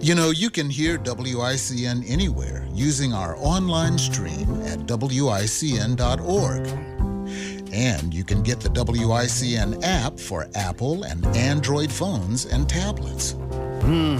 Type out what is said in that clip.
You know, you can hear WICN anywhere using our online stream at WICN.org. And you can get the WICN app for Apple and Android phones and tablets.